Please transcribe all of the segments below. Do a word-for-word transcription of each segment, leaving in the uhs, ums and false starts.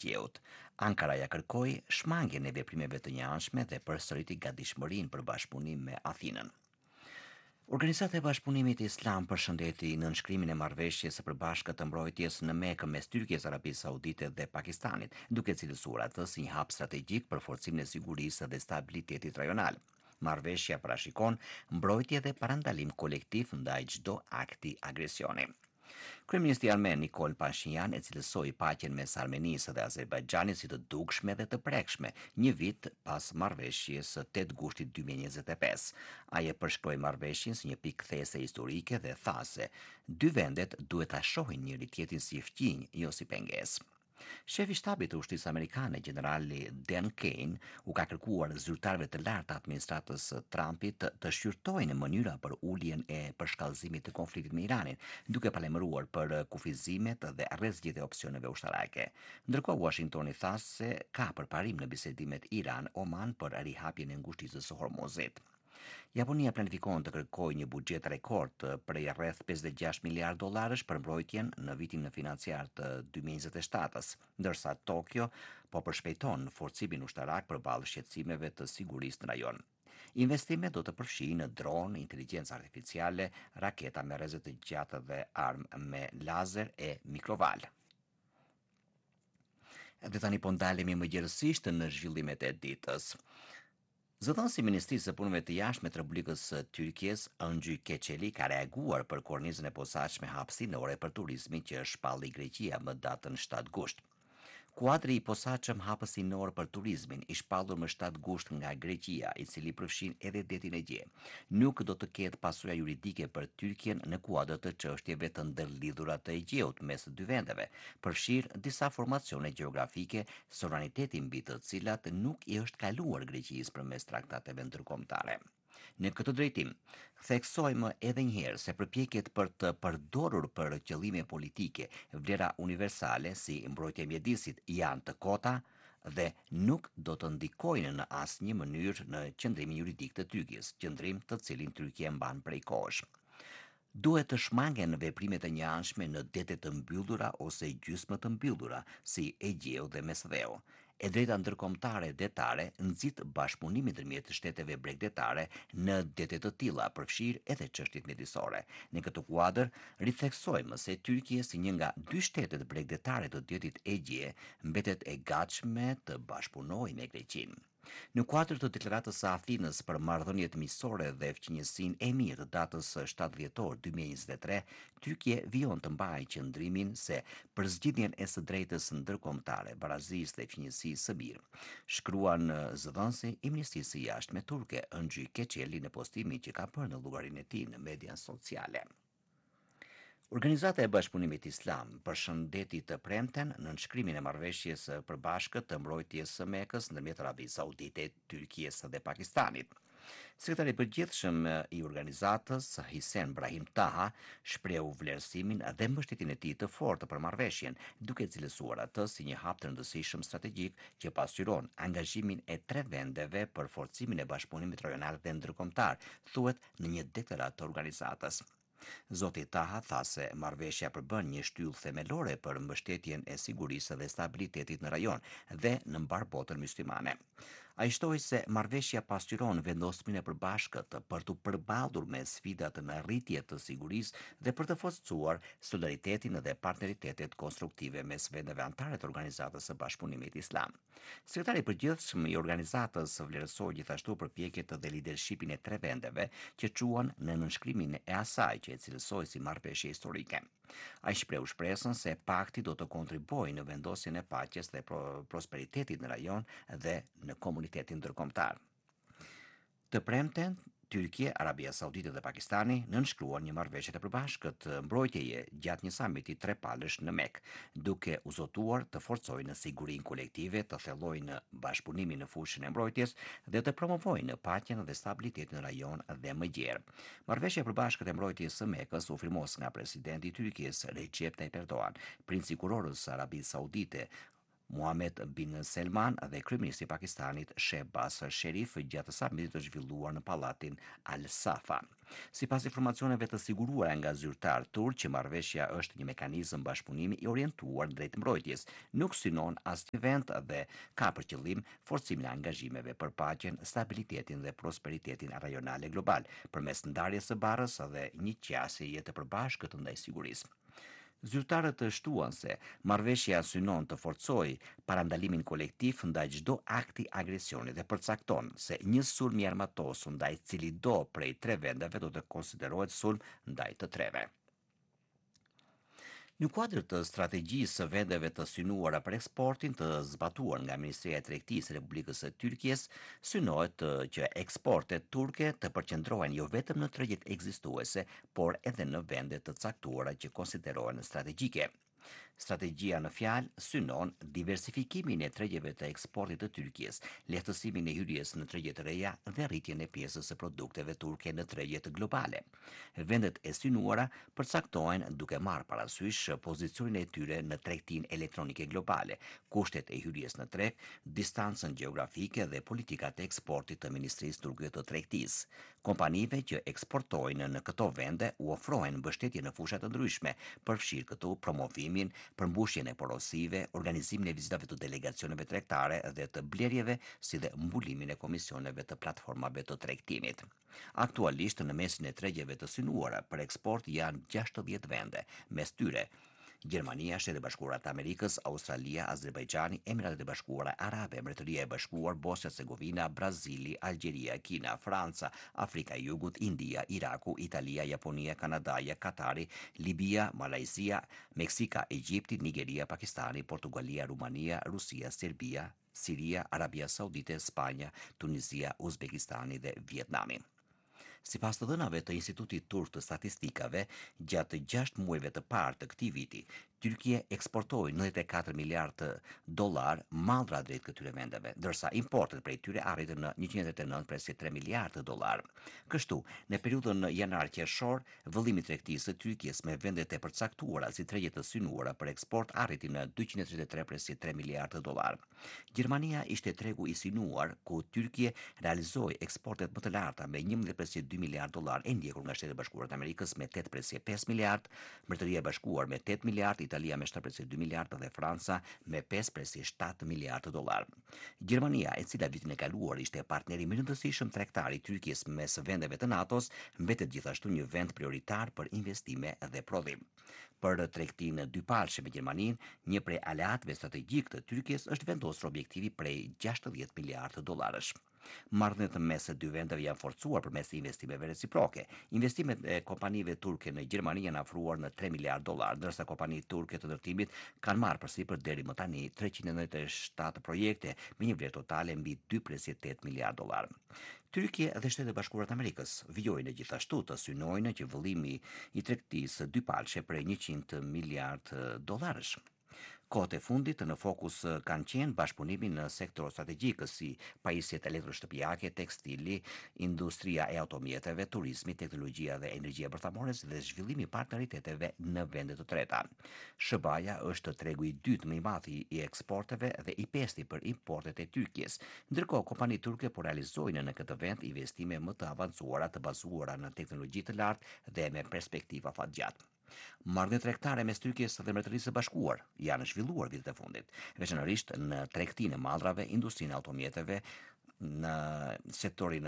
Gjeut. Ankara ja kërkoi shmangjen e veprimeve të njëanshme dhe përsëriti gatishmërinë për bashkëpunim me Athinën. Organizata e Bashkëpunimit Islam përshëndeti nënshkrimin e marrëveshjes së përbashkët të mbrojtjes në Mekë mes Tyrkisë, Arabisë Saudite dhe Pakistanit, duke cilësuar atë si një hap strategjik për forcimin e sigurisë dhe stabilitetit rajonal. Marrëveshja parashikon mbrojtje dhe parandalim kolektiv ndaj çdo akti agresioni. Kryeministri armen Nikol Pashinyan e cilësoi paqen mes Armenisë dhe Azerbajxhanit si të dukshme dhe të prekshme, një vit pas marrëveshjes së tetë gushtit dy mijë e njëzet e pesë. Ai e përshkroi marrëveshjen si një pikë these historike dhe tha se dy vendet duhet ta shohin njëri tjetrin si fqinj, jo si pengesë. Shefi i shtabit të ushtrisë amerikane, generali Dan Kane, u ka kërkuar zyrtarëve të lartë të administratës së Trumpit të shqyrtojnë mënyra për uljen e përshkallëzimit të konfliktit me Iranin, duke palemëruar për kufizimet dhe rrezgjet e opsioneve ushtarake. Ndërkohë Washingtoni tha se ka përparim në bisedimet Iran-Oman për rihapjen e ngushtisë së Hormuzit. Japonia planifikon të kërkojë një buxhet rekord prej rreth pesëdhjetë e gjashtë miliardë dollarësh për mbrojtjen në vitin financiar të dy mijë e njëzet e shtatës, ndërsa Tokyo po përshpejton forcimin ushtarak përballë shqetësimeve të sigurisë në rajon. Investimet do të përfshijnë dronë, inteligjencë artificiale, raketa me rrezet të gjata dhe armë me lazer e mikroval. Dhe tani po ndalemi më gjerësisht në zhvillimet e ditës. Zëdhënësi i Ministrisë së Punëve të Jashtme të Republikës së Tyrkisë, Öncü Keçeli, ka reaguar për kornizën e posaçme hapësinore për turizmin që shpalli Greqia më datën shtatë gusht. Kuadri i posaçëm hapësinor për turizmin i shpallur më shtatë gusht nga Greqia, i cili përfshin edhe detin e Gje, nuk do të ketë pasojë juridike për Tyrkien në kuadër të çështjeve të ndërlidhura të Egjeut mes dy vendeve, përfshirë disa formacione gjeografike, sovraniteti mbi të cilat nuk i është kaluar Greqisë përmes traktateve ndërkombëtare. Në këtë drejtim, theksojmë edhe njëherë se përpjekjet për të përdorur për qëllime politike vlera universale si mbrojtja e mjedisit janë të kota dhe nuk do të ndikojnë në asnjë mënyrë në qëndrimin juridik të Tyrkisë, qëndrim të cilin Tyrkia mban prej kohësh. Duhet të shmangen veprimet e njëanshme në dete të mbyllura ose gjysmë të mbyllura, si Egjeu dhe Mesdheu. E drejta ndërkombëtare detare nxit bashkëpunimin ndërmjet shteteve bregdetare në dete të tilla, përfshirë edhe çështjet mjedisore. Në këtë kuadër, ritheksojmë se Tyrkia si një nga dy shtetet bregdetare të detit Egje mbetet e gatshme të bashkëpunojë me Greqinë. Në kuadër të deklaratës së Athinës për marrëdhëniet miqësore dhe fqinjësinë e mirë të datës shtatë dhjetor dy mijë e njëzet e tre, Tyrkia vijon të mbajë qëndrimin se për zgjidhjen e së drejtës ndërkombëtare, barazisë dhe fqinjësisë së mirë. Shkruan zëdhënësi i Ministrisë së Jashtme turke, Öncü Keçeli, në postimin që ka bërë në llogarinë e tij në media sociale. Organizata e Bashkëpunimit Islam përshëndeti të premten në nënshkrimin e marrëveshjes së përbashkët të mbrojtjes së Mekës ndërmjet Arabisë Saudite, Tyrkisë dhe Pakistanit. Sekretari i përgjithshëm i organizatës, Hisen Brahim Taha, shprehu vlerësimin dhe mbështetjen e tij të fortë për marrëveshjen, duke cilësuar atë si një hap të rëndësishëm strategjik që pasqyron angazhimin e tre vendeve për forcimin e bashkëpunimit rajonal dhe ndërkombëtar, thuhet në një deklaratë të organizatës. Zoti Taha tha se marrëveshja përbën një shtyllë themelore për mbështetjen e sigurisë dhe stabilitetit në rajon dhe në mbar botën myslimane. Ai shtoi se marrëveshja pasqyron vendosmërin e përbashkët për të përballur me sfidat në rritje të sigurisë dhe për të forcuar solidaritetin dhe partneritetet konstruktive mes vendeve anëtare të Organizatës së Bashkëpunimit Islam. Sekretari i përgjithshëm i organizatës vlerësoi gjithashtu përpjekjet dhe lidershipin e tre vendeve që quan në nënshkrimin e asaj që e cilësoi si marrëveshje historike. Ai shprehu shpresën se pakti do të kontribuojë në vendosjen e paqes dhe pro- prosperitetit në rajon dhe në komunitetin ndërkombëtar. Të premten, Tyrkia, Arabia Saudite dhe Pakistani nënshkruan një marrëveshje të përbashkët mbrojtjeje gjatë një samiti trepalësh në Mekë, duke u zotuar të forcojnë sigurinë kolektive, të thellojnë bashkëpunimin në fushën e mbrojtjes dhe të promovojnë paqen dhe stabilitetin në rajon dhe më gjerë. Marrëveshja e përbashkët e mbrojtjes së Mekës u firmos nga presidenti i Tyrkisë Recep Tayyip Erdogan, princi i kurorës së Arabisë Saudite Mohammed bin Salman dhe kryeministri i Pakistanit Shehbaz Sharif gjatë samitit të zhvilluar në pallatin Al Safa. Sipas informacioneve të siguruara nga zyrtar turq, që marrëveshja është një mekanizëm bashkëpunimi i orientuar drejt mbrojtjes, nuk synon asnjë vend dhe ka për qëllim forcimin e angazhimeve për paqen, stabilitetin dhe prosperitetin rajonal e global, përmes ndarjes së barrës dhe një qasjeje të përbashkët ndaj sigurisë. Zyrtarët shtuan se marrëveshja synon të forcojë parandalimin kolektiv ndaj çdo akti agresioni dhe përcakton se një sulm i armatosur ndaj cili do prej tre vendeve do të konsiderohet sulm ndaj të treve. Në kuadër të strategjisë së vendeve të synuara për eksportin të zbatuar nga Ministria e Tregtisë së Republikës së Tyrkisë, synohet që eksportet turke të përqendrohen jo vetëm në tregjet ekzistuese, por edhe në vende të caktuara që konsiderohen strategjike. Strategjia në fjalë synon diversifikimin e tregjeve të eksportit të Tyrkisë, lehtësimin e hyrjes në tregje të reja dhe rritjen e pjesës së produkteve turke në tregjet globale. Vendet e synuara përcaktohen duke marrë parasysh pozicionin e tyre në tregtinë elektronike globale, kushtet e hyrjes në treg, distancën gjeografike dhe politikat e eksportit të Ministrisë Turke të Tregtisë. Kompanive që eksportojnë në këto vende u ofrohen mbështetje në fusha të ndryshme, përfshirë këtu promovimin, përmbushjen e porosive, organizimin e vizitave të delegacioneve tregtare dhe të blerjeve, si dhe mbulimin e komisioneve të platformave të tregtimit. Aktualisht në mesin e tregjeve të synuara për eksport janë gjashtëdhjetë vende, mes tyre Gjermania, Shtetet e Bashkuara të Amerikës, Australia, Azerbajxhani, Emiratet e Bashkuara Arabe, Mbretëria e Bashkuar, Bosnia-Hercegovina, Brazili, Algjeria, Kina, Franca, Afrika e Jugut, India, Iraku, Italia, Japonia, Kanadaja, Katari, Libia, Malajzia, Meksika, Egjipti, Nigeria, Pakistani, Portugalia, Rumania, Rusia, Serbia, Siria, Arabia Saudite, Spanja, Tunizia, Uzbekistani dhe Vietnami. Sipas të dhënave të Institutit Turk të Statistikave, gjatë gjashtë muajve të parë të këtij viti, Tyrkia eksportoi nëntëdhjetë e katër miliardë dollar mallra drejt këtyre vendeve, ndërsa importet prej tyre arritën në njëqind e tridhjetë e nëntë e tre miliardë dollar. Kështu, në periudhën janar-qershor, vëllimi i tregtisë së Tyrkisë me vendet e përcaktuara si tregje të synuara për eksport arriti në dyqind e tridhjetë e tre e tre miliardë dollar. Gjermania ishte tregu i synuar ku Tyrkia realizoi eksportet më të larta me njëmbëdhjetë e dy miliardë dollar, e ndjekur nga Shtetet e Bashkuara të Amerikës me tetë e pesë miliardë, Mbretëria e Bashkuar me tetë miliardë, Italia me shtatë e dy miliardë dhe Franca me pesë e shtatë miliardë dollar. Gjermania, e cila vitin e kaluar ishte partneri më i rëndësishëm tregtar i Tyrkisë mes vendeve të NATO-s, mbetet gjithashtu një vend prioritar për investime dhe prodhim. Për tregtinë dypalëshe me Gjermaninë, një prej aleatëve strategjik të Tyrkisë është vendosur objektivi prej gjashtëdhjetë miliardë dollarësh. Marrëdhëniet mes së dy vendeve janë forcuar përmes investimeve reciproke. Investimet e kompanive turke në Gjermani janë afruar në tre miliardë dollar, ndërsa kompanitë turke të ndërtimit kanë marrë përsipër deri më tani treqind e nëntëdhjetë e shtatë projekte me një vlerë totale mbi dy e tetë miliardë dollar. Tyrkia dhe Shtetet e Bashkuara të Amerikës vijojnë gjithashtu të synojnë që vëllimi i tregtisë dypalëshe prej njëqind miliardë dollarësh. Kohët e fundit në fokus kanë qenë bashkëpunimi në sektor strategjik si pajisjet elektroshtëpiake, tekstili, industria e automjeteve, turizmi, teknologjia dhe energjia bërthamore dhe zhvillimi i partneriteteve në vende të treta. S B A-ja është tregu i dytë më i madh i eksporteve dhe i pesti për importet e Tyrkisë, ndërkohë kompanitë turke po realizojnë në këtë vend investime më të avancuara të bazuara në teknologji të lartë dhe me perspektiva fatgjatë. Marrëdhëniet tregtare mes Tyrkisë dhe Mbretërisë së Bashkuar janë zhvilluar vitet e fundit, veçanërisht në tregtinë e mallrave, industrinë e automjeteve, në sektorin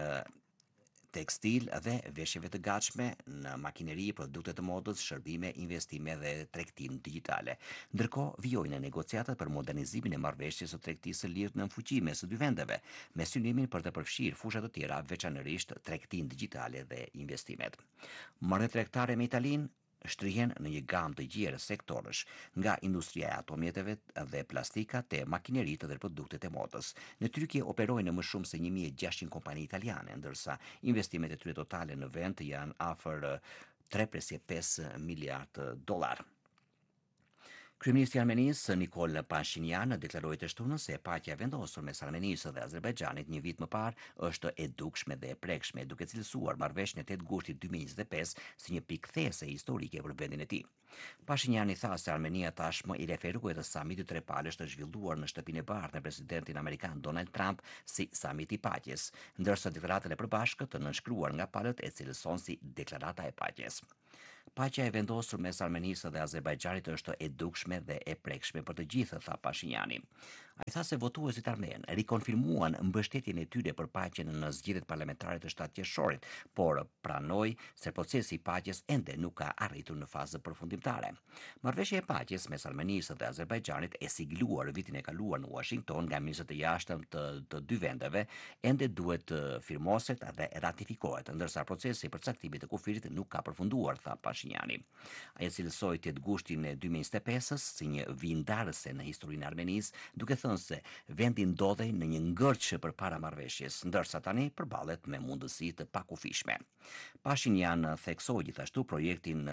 tekstil dhe veshjeve të gatshme, në makineri, produkte të modës, shërbime, investime dhe tregtinë digjitale. Ndërkohë, vijojnë negociatat për modernizimin e marrëveshjes së tregtisë së lirë në fuqime së dy vendeve, me synimin për të përfshirë fusha të tjera, veçanërisht tregtinë digjitale dhe investimet. Marrëdhëniet tregtare me Italinë shtrihen në një gamë të gjerë sektorësh, nga industria e automjeteve dhe plastika te makineritë dhe produktet e modës. Në Tyrki operojnë më shumë se një mijë e gjashtëqind kompani italiane, ndërsa investimet e tyre totale në vend janë afër tre e pesë miliardë dollar. Kryeministri i Armenisë Nikol Pashinyan deklaroi të shtunën se paqja e vendosur mes Armenisë dhe Azerbajxhanit një vit më parë është e dukshme dhe e prekshme, duke cilësuar marrëveshjen e tetë gushtit dy mijë e njëzet e pesë si një pikë these historike për vendin e tij. Pashinyan i tha se Armenia tashmë i referuar të samitit tre palësh të zhvilluar në shtëpinë e bardhë me presidentin amerikan Donald Trump si samiti i paqes, ndërsa deklaratën e përbashkët të nënshkruar nga palët e cilëson si deklarata e paqes. Paqja e vendosur mes Armenisë dhe Azerbajxhanit është e dukshme dhe e prekshme për të gjithë, tha Pashinjani. Ai tha se votuesit armen rikonfirmuan mbështetjen e tyre për paqen në zgjedhjet parlamentare të shtatë qershorit, por pranoi se procesi i paqes ende nuk ka arritur në fazë përfundimtare. Marrëveshja e paqes mes Armenisë dhe Azerbajxhanit e sigluar vitin e kaluar në Washington nga ministrët e jashtëm të, të dy vendeve ende duhet të firmoset dhe ratifikohet, ndërsa procesi i përcaktimit të kufirit nuk ka përfunduar, tha Pashinjani. Ai cilësoi tetë gushtin e dy mijë e njëzet e pesës si një vindarëse në historinë e Armenisë, duke thënë se vendi ndodhej në një ngërç përpara marrëveshjes, ndërsa tani përballet me mundësi të pakufishme. Pashinjan theksoi gjithashtu projektin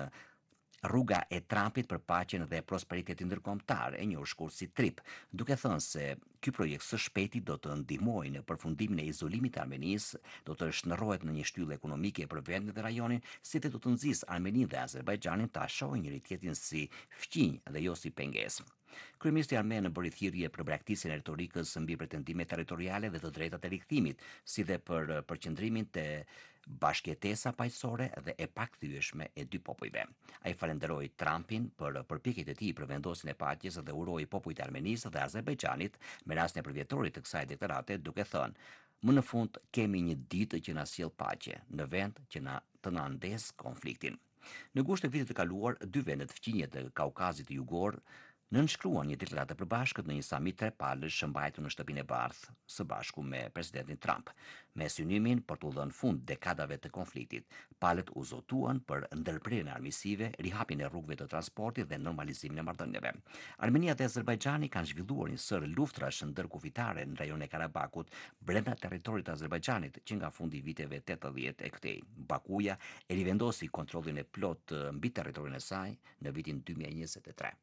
Rruga e Trumpit për paqen dhe prosperitetin ndërkombëtar, e njohur shkurt si TRIP, duke thënë se ky projekt së shpejti do të ndihmojë në përfundimin e izolimit të Armenisë, do të shndërrohet në një shtyllë ekonomike për vendin dhe rajonin, si dhe do të nxjisë Armeninë dhe Azerbajxhanin ta shohin njëri tjetrin si fqinj dhe jo si pengesë. Kryeministri armen bëri thirrje për braktisjen e retorikës mbi pretendimet territoriale dhe të drejtat e rikthimit, si dhe për përqendrimin te bashkëjetesa paqësore dhe e pakthyeshme e dy popujve. Ai falenderoi Trumpin për përpjekjet e tij për vendosjen e paqes dhe uroi popujt e Armenisë dhe Azerbajxhanit me rastin e përvjetorit të kësaj deklarate, duke thënë: "Më në fund kemi një ditë që na sjell paqe në vend që na të na ndes konfliktin." Në gusht të vitit të kaluar, dy vendet fqinje të Kaukazit të Jugor nënshkruan një deklaratë përbashkët në një samit tre palësh mbajtur në shtëpinë e bardhë së bashku me presidentin Trump, me synimin për të dhënë fund dekadave të konfliktit. Palët u zotuan për ndërprerjen e armiqësive, rihapjen e rrugëve të transportit dhe normalizimin e marrëdhënieve. Armenia dhe Azerbajxhani kanë zhvilluar një sër luftrash ndërkufitare në rajonin e Karabakut, brenda territorit të Azerbajxhanit, që nga fundi i viteve tetëdhjetë e këtej. Bakuja e rivendosi kontrollin e plot mbi territorin e saj në vitin dy mijë e njëzet e tre.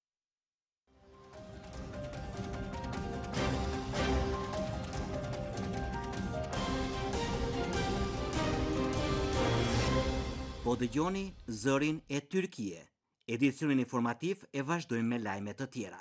Po dëgjoni zërin e Tyrkie. Edicionin informativ e vazhdojmë me lajme të tjera.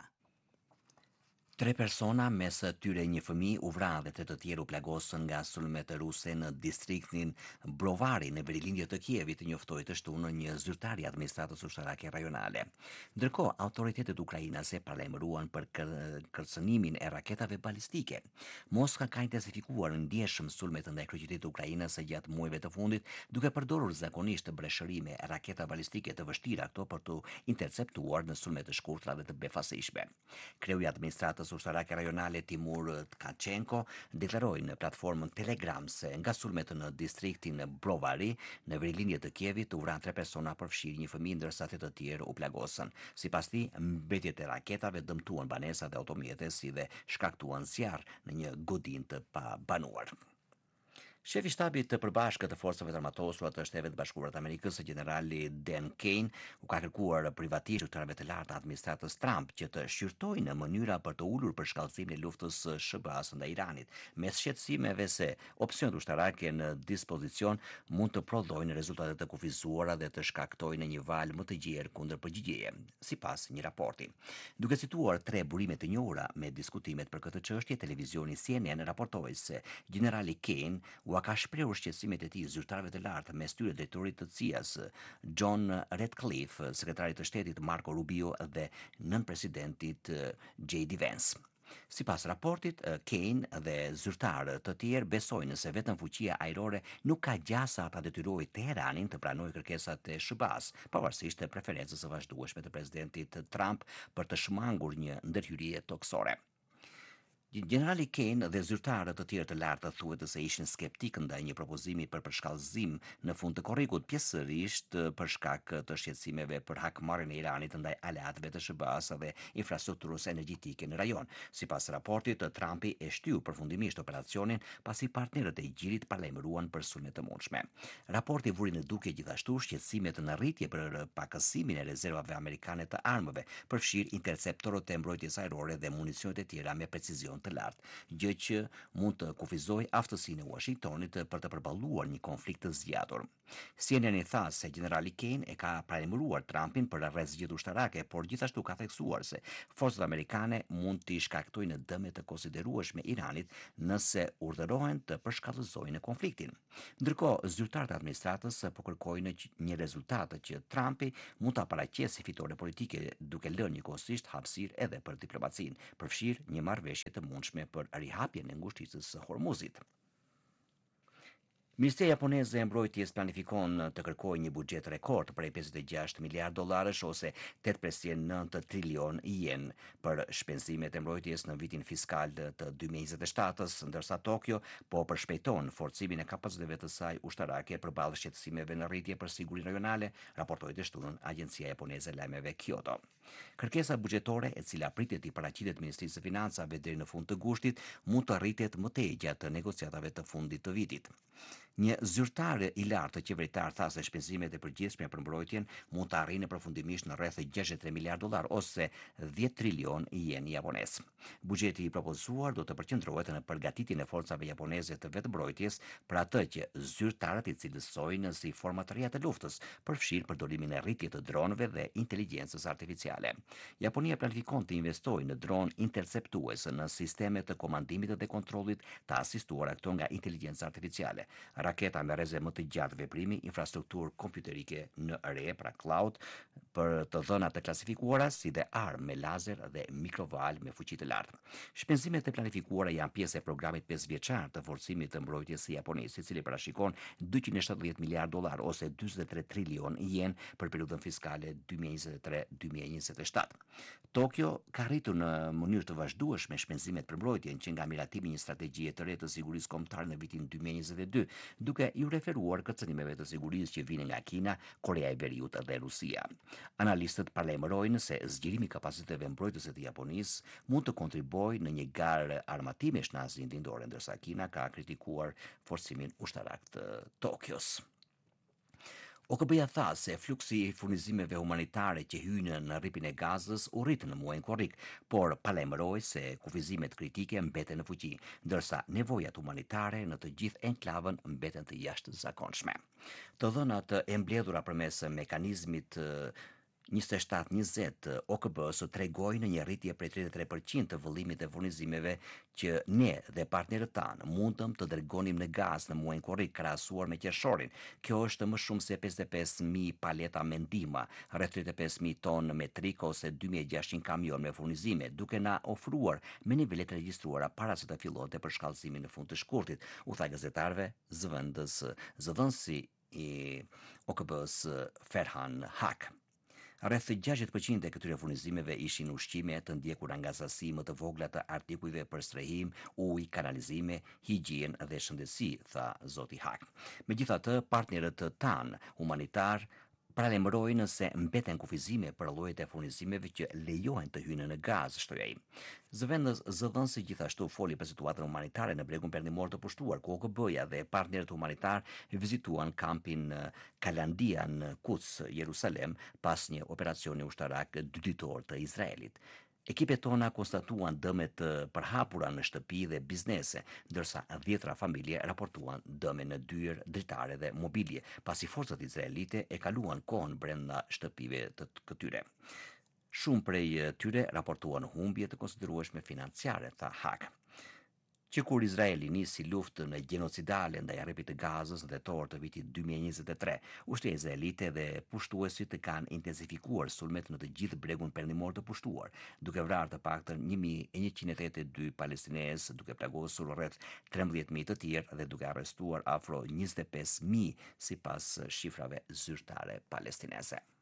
Tre persona, mes tyre një fëmijë, u vrarë dhe tre të tjerë u plagosën nga sulmet ruse në distriktin Brovari në verilinje të Kievit, njoftoi të shtunë një zyrtar i administratës ushtarake rajonale. Ndërkohë, autoritetet ukrainase paralajmëruan për kërcënimin e raketave balistike. Moska ka intensifikuar ndjeshëm sulmet ndaj kryeqytetit të Ukrainës gjatë muajve të fundit, duke përdorur zakonisht breshtëri me raketa balistike të vështira këto për të interceptuar në sulme të shkurtra dhe të befasishme. Kreu i administratës ushtarake rajonale Timur Tkachenko deklaroi në platformën Telegram se nga sulmet në distriktin Brovari në verilinje të Kievit u vranë tre persona, përfshirë një fëmijë, ndërsa të tjerë u plagosën. Sipas tij, mbetjet e raketave dëmtuan banesa dhe automjete, si dhe shkaktuan zjarr në një godinë të pabanuar. Shefi i shtabit të përbashkët të forcave të armatosura të Shtetet Bashkuara të Amerikës, generali Dan Kane, u ka kërkuar privatisht ushtarëve të lartë të administratës Trump që të shqyrtojnë mënyra për të ulur për shkallëzimin e luftës S B A-s ndaj Iranit, me shqetësimeve se opsionet ushtarake në dispozicion mund të prodhojnë rezultate të kufizuara dhe të shkaktojnë një valë më të gjerë kundër përgjigjeje, sipas një raporti. Duke cituar tre burime të njohura me diskutimet për këtë çështje, televizioni C N N raportoi se generali Kane u ka shprehur shqetësimet e tij zyrtarëve të lartë, mes tyre drejtorit të C I A-s John Ratcliffe, sekretarit të shtetit Marco Rubio dhe nën-presidentit J D Vance. Sipas raportit, Kane dhe zyrtarë të tjerë besojnë se vetëm fuqia ajrore nuk ka gjasa ta detyrojë Teheranin të pranojë kërkesat e S B A-s, pavarësisht të preferencës së vazhdueshme të presidentit Trump për të shmangur një ndërhyrje toksore. Generali Kane dhe zyrtarët të tjerë të lartë thuhet se ishin skeptikë ndaj një propozimi për përshkallëzim në fund të korrikut, pjesërisht për shkak të shqetësimeve për hakmarrjen e Iranit ndaj aleatëve të S B A-s dhe infrastrukturës energjetike në rajon. Sipas raportit, Trumpi e shtyu përfundimisht operacionin pasi partnerët e Igjirit palajmëruan për sulme të mundshme. Raporti vuri në dukje gjithashtu shqetësimet në rritje për pakësimin e rezervave amerikane të armëve, përfshirë interceptorët e mbrojtjes ajrore dhe municionet e tjera me precizion të lartë, gjë që mund të kufizojë aftësinë e Washingtonit për të përballuar një konflikt të zgjatur. C N N i tha se generali Kane e ka paremëruar Trumpin për rrezikët ushtarake, por gjithashtu ka theksuar se forcat amerikane mund t'i shkaktojnë dëme të konsiderueshme Iranit nëse urdhërohen të përshkallëzojnë konfliktin. Ndërkohë, zyrtarët e administratës po kërkojnë një rezultat që Trumpi mund ta paraqesë si fitore politike duke lënë njëkohësisht hapësirë edhe për diplomacinë, përfshirë një marrëveshje të mundshme për rihapjen e ngushticës së Hormuzit. Ministria japoneze e mbrojtjes planifikon të kërkojë një buxhet rekord prej pesëdhjetë e gjashtë miliardë dollarësh ose tetë presë nëntë trilion yen për shpenzimet e mbrojtjes në vitin fiskal të dy mijë e njëzet e shtatës, ndërsa Tokyo po përshpejton forcimin e kapaciteteve të saj ushtarake përballë shqetësimeve në rritje për sigurinë rajonale, raportoi të shtunën Agjencia Japoneze e Lajmeve Kyoto. Kërkesa buxhetore, e cila pritet të paraqitet Ministrisë së Financave deri në fund të gushtit, mund të arritet më tej gjatë negociatave të fundit të vitit. Një zyrtar i lartë qeveritar tha se shpenzimet e përgjithshme për mbrojtjen mund të arrijnë përfundimisht në rreth gjashtëdhjetë e tre miliardë dollar ose dhjetë trilion yen japonez. Buxheti i propozuar do të përqendrohet në përgatitjen e forcave japoneze të vetëmbrojtjes për atë që zyrtarët i cilësojnë si forma të reja të luftës, përfshirë përdorimin e rritjes të dronëve dhe inteligjencës artificiale. Japonia planifikon të investojë në dronë interceptues në sisteme të komandimit dhe kontrollit të asistuara këto nga inteligjenca artificiale. Raketa me rreze më të gjatë veprimi, infrastrukturë kompjuterike në re, pra cloud, për të dhëna të klasifikuara si dhe armë me lazer dhe mikroval me fuqi të lartë. Shpenzimet e planifikuara janë pjesë e programit pesë vjeçar të forcimit të mbrojtjes së Japonisë, i cili parashikon dyqind e shtatëdhjetë miliardë dollar ose njëzet e tre trilion yen për periudhën fiskale dy mijë e njëzet e tre dy mijë e njëzet e shtatë. Tokyo ka rritur në mënyrë të vazhdueshme shpenzimet për mbrojtjen që nga miratimi një strategjie të re të sigurisë kombëtare në vitin dy mijë e njëzet e dy, duke ju referuar kërcënimeve të sigurisë që vijnë nga Kina, Korea e Veriut dhe Rusia. Analistët paralajmërojnë se zgjirimi i kapaciteteve mbrojtëse të Japonisë mund të kontribuojë në një garë armatimesh në Azinë Lindore, ndërsa Kina ka kritikuar forcimin ushtarak të Tokios. O K B-ja tha se fluksi i furnizimeve humanitare që hynë në rripin e Gazës u rrit në muajin korrik, por palajmëroi se kufizimet kritike mbeten në fuqi, ndërsa nevojat humanitare në të gjithë enklavën mbeten të jashtëzakonshme. Të dhënat e mbledhura përmes mekanizmit njëzet e shtatë njëzet O K B-s tregojnë në një rritje prej tridhjetë e tre përqind të vëllimit të furnizimeve që ne dhe partnerët tanë mundëm të dërgonim në Gaz në muajin korrik krahasuar me qershorin. Kjo është më shumë se pesëdhjetë e pesë mijë paleta me ndihmë, rreth tridhjetë e pesë mijë tonë me trik ose dy mijë e gjashtëqind kamion me furnizime, duke na ofruar me nivele të regjistruara para se të fillonte përshkallëzimi në fund të shkurtit, u tha gazetarëve zëvendës zëdhënësi i O K B-s Ferhan Hak. Rreth gjashtëdhjetë përqind e këtyre furnizimeve ishin ushqime të ndjekura nga sasi më të vogla të artikujve për strehim, ujë, kanalizime, higjienë dhe shëndetësi, tha zoti Hak. Megjithatë, partnerët tanë humanitar paralajmërojnë se mbeten kufizime për llojet e furnizimeve që lejohen të hyjnë në Gaz, shtoi ai. Zëvendës zëdhënësi gjithashtu foli për situatën humanitare në bregun perëndimor të pushtuar, ku O K B-ja dhe partnerët humanitar vizituan kampin Kalandia në Quds, Jerusalem, pas një operacioni ushtarak dyditor të Izraelit. Ekipet tona konstatuan dëme të përhapura në shtëpi dhe biznese, ndërsa dhjetra familje raportuan dëme në dyer, dritare dhe mobilje, pasi forcat izraelite e kaluan kohën brenda shtëpive të këtyre. Shumë prej tyre raportuan humbje të konsiderueshme financiare, tha Hak. Që kur Izraeli nisi luftën gjenocidale ndaj rrepit të Gazës në tetor të vitit dy mijë e njëzet e tre, ushtria izraelite dhe pushtuesit kanë intensifikuar sulmet në të gjithë bregun perëndimor të pushtuar, duke vrarë të paktën një mijë e njëqind e tetëdhjetë e dy palestinezë, duke plagosur rreth trembëdhjetë mijë të tjerë dhe duke arrestuar afro njëzet e pesë mijë sipas shifrave zyrtare palestineze.